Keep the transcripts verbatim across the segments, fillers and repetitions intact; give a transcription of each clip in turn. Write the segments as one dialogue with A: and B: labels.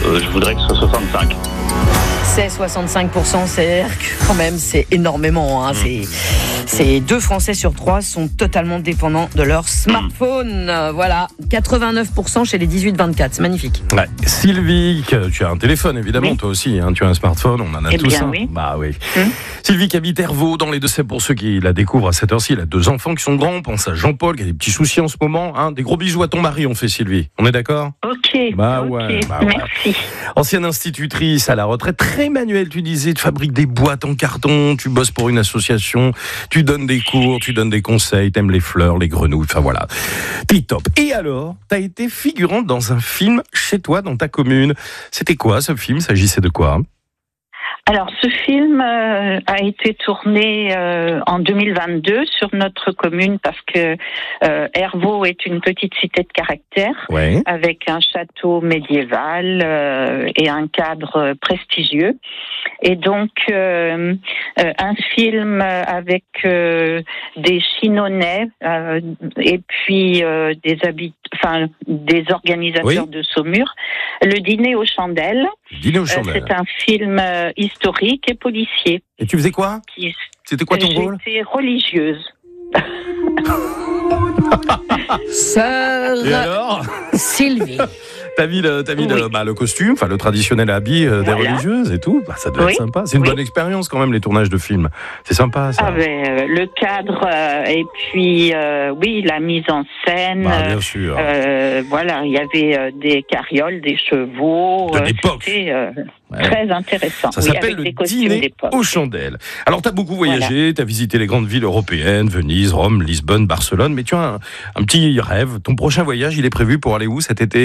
A: euh, je voudrais que ce soit soixante-cinq.
B: C'est soixante-cinq pour cent, c'est quand même, c'est énormément. Hein. C'est, c'est deux Français sur trois sont totalement dépendants de leur smartphone. Voilà, quatre-vingt-neuf pour cent chez les dix-huit vingt-quatre, c'est magnifique.
C: Ouais. Sylvie, tu as un téléphone évidemment, oui. Toi aussi, hein, tu as un smartphone, on en a
B: eh
C: tous
B: bien,
C: un.
B: Oui.
C: Bah oui.
B: Hum.
C: Sylvie qui habite Hervaux dans les Deux-Sèvres, pour ceux qui la découvrent à cette heure-ci, elle a deux enfants qui sont grands, on pense à Jean-Paul qui a des petits soucis en ce moment. Hein. Des gros bisous à ton mari, on fait Sylvie, on est d'accord ?
D: Ok,
C: bah,
D: ok,
C: ouais, bah, ouais.
D: merci.
C: Ancienne institutrice à la retraite, très manuelle, tu disais, tu fabriques des boîtes en carton, tu bosses pour une association, tu donnes des cours, tu donnes des conseils, t'aimes les fleurs, les grenouilles, enfin voilà. T'es top. Et alors, t'as été figurante dans un film chez toi, dans ta commune. C'était quoi ce film ? S'agissait de quoi ?
D: Alors, ce film euh, a été tourné euh, en deux mille vingt-deux sur notre commune parce que euh, Hervaux est une petite cité de caractère
C: ouais.
D: avec un château médiéval euh, et un cadre prestigieux. Et donc, euh, euh, un film avec euh, des Chinonnais euh, et puis euh, des habitants, enfin des organisateurs
C: oui.
D: de Saumur. Le dîner aux chandelles.
C: Dîner aux chandelles.
D: Euh, c'est un film euh, historique et policier.
C: Et tu faisais quoi ?
D: Qui...
C: C'était quoi ton rôle ?
D: J'étais religieuse.
B: Sœur
C: et alors
B: Sylvie.
C: T'as mis le, t'as mis
D: oui.
C: le, bah, le costume, enfin le traditionnel habit euh, des
D: voilà.
C: religieuses et tout. Bah, ça doit
D: oui.
C: être sympa. C'est une
D: oui.
C: bonne expérience quand même, les tournages de films. C'est sympa ça.
D: Ah ben, euh, le cadre euh, et puis euh, oui, la mise en scène.
C: Bah, bien sûr.
D: Euh, voilà, il y avait euh, des carrioles, des chevaux.
C: De
D: euh,
C: l'époque.
D: C'était euh,
C: ouais.
D: très intéressant.
C: Ça
D: oui,
C: s'appelle
D: avec
C: le
D: des costumes
C: dîner
D: d'époque.
C: aux chandelles. Alors t'as beaucoup voyagé,
D: voilà.
C: t'as visité les grandes villes européennes, Venise, Rome, Lisbonne, Barcelone. Mais tu as un, un petit rêve. Ton prochain voyage, il est prévu pour aller où cet été ?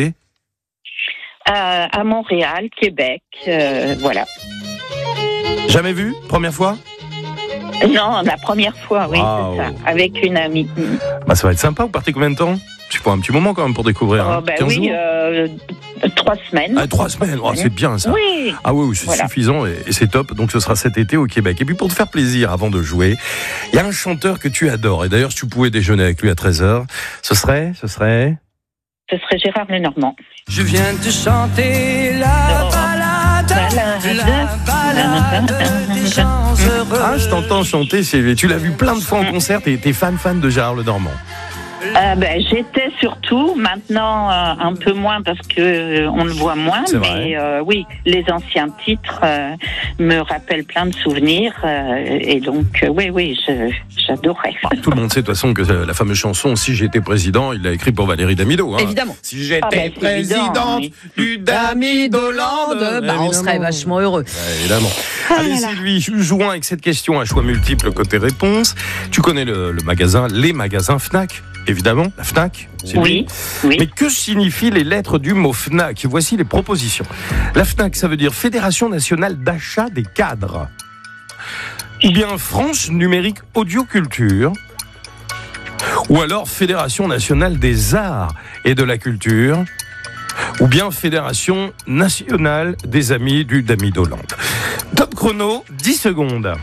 D: Euh, à Montréal, Québec, euh, voilà.
C: Jamais vu ? Première fois ?
D: Non, la première fois, oui,
C: wow.
D: c'est ça, avec une amie.
C: Bah ça va être sympa, vous partez combien de temps ? Tu prends un petit moment quand même pour découvrir.
D: Oh,
C: hein,
D: ben
C: quinze
D: oui,
C: jours
D: euh, trois semaines.
C: Ah, trois semaines, oh, c'est bien ça.
D: Oui.
C: Ah oui, oui c'est voilà. suffisant et, et c'est top. Donc ce sera cet été au Québec. Et puis pour te faire plaisir avant de jouer, il y a un chanteur que tu adores. Et d'ailleurs, si tu pouvais déjeuner avec lui à treize heures, ce serait, ce serait...
D: Ce serait Gérard Lenormand.
E: Je viens de chanter la balade, la balade des gens heureux.
C: Ah, je t'entends chanter, Sylvie. Tu l'as vu plein de fois en concert. T'es, t'es fan, fan de Gérard Lenormand.
D: Euh, ben, j'étais surtout, maintenant euh, un peu moins parce que euh, on le voit moins,
C: c'est
D: mais euh, oui, les anciens titres euh, me rappellent plein de souvenirs euh, et donc euh, oui, oui, je, j'adorais.
C: Ah, tout le monde sait de toute façon que la fameuse chanson « Si j'étais président », il l'a écrit pour Valérie Damido. Hein.
B: Évidemment.
C: Si j'étais
D: ah, ben,
C: présidente
D: évident,
C: du Damido-land,
B: bah, on serait vachement heureux.
C: Ouais, évidemment.
B: Ah,
C: Allez
B: là, là.
C: Sylvie, jouons avec cette question à choix multiples côté réponse. Tu connais le, le magasin, les magasins Fnac, évidemment, la Fnac. Sylvie.
D: Oui, oui.
C: Mais que signifient les lettres du mot Fnac ? Voici les propositions. La Fnac, ça veut dire Fédération nationale d'achat des cadres. Ou bien France numérique audioculture. Ou alors Fédération nationale des arts et de la culture. Ou bien Fédération nationale des amis du Damido-land. Top chrono, dix secondes.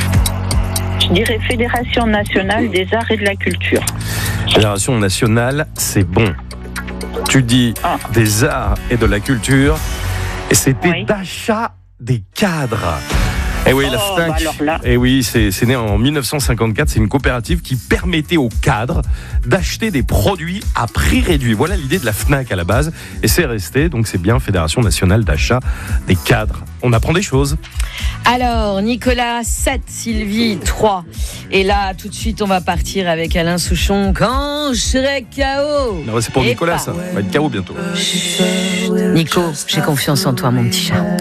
D: Je dirais Fédération nationale des arts et de la culture.
C: Fédération nationale, c'est bon. Tu dis
D: ah.
C: des arts et de la culture, et c'était
D: oui.
C: d'achat des cadres. Et oui, la
D: oh,
C: Fnac.
D: Bah alors là.
C: Et oui, c'est, c'est né en dix-neuf cent cinquante-quatre. C'est une coopérative qui permettait aux cadres d'acheter des produits à prix réduit. Voilà l'idée de la Fnac à la base, et c'est resté. Donc c'est bien Fédération nationale d'achat des cadres. On apprend des choses.
B: Alors, Nicolas, sept, Sylvie, trois. Et là, tout de suite, on va partir avec Alain Souchon. Quand je serai K O.
C: Non, c'est pour
B: Et
C: Nicolas,
B: pas.
C: ça. On va être K O bientôt.
B: Nico, j'ai confiance en toi, mon petit chat.